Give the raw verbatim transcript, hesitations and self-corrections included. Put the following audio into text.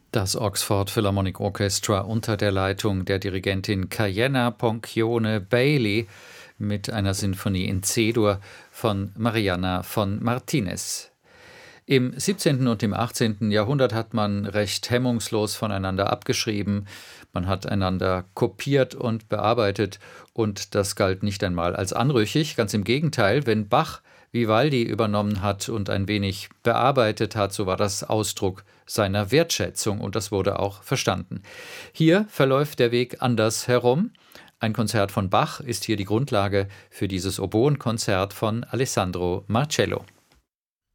Das Oxford Philharmonic Orchestra unter der Leitung der Dirigentin Kayenna Poncione Bailey mit einer Sinfonie in C-Dur von Mariana von Martinez. Im siebzehnten und im achtzehnten Jahrhundert hat man recht hemmungslos voneinander abgeschrieben, man hat einander kopiert und bearbeitet, und das galt nicht einmal als anrüchig. Ganz im Gegenteil, wenn Bach Vivaldi übernommen hat und ein wenig bearbeitet hat, so war das Ausdruck seiner Wertschätzung, und das wurde auch verstanden. Hier verläuft der Weg anders herum. Ein Konzert von Bach ist hier die Grundlage für dieses Oboenkonzert von Alessandro Marcello.